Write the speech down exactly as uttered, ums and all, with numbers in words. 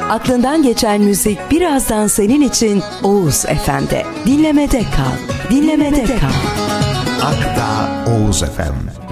Aklından geçen müzik birazdan senin için Oğuz F M'de. Dinlemede kal. Dinlemede kal. Akdağ Oğuz F M.